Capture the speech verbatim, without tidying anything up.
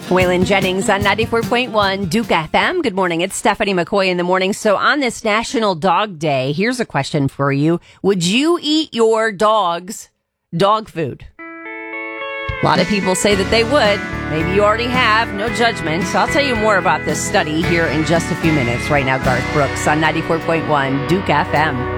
Waylon Jennings on ninety-four point one Duke F M. Good morning. It's Stephanie McCoy in the morning. So on this National Dog Day, here's a question for you. Would you eat your dog's dog food? A lot of people say that they would. Maybe you already have. No judgment. So I'll tell you more about this study here in just a few minutes. Right now, Garth Brooks on ninety-four point one Duke F M.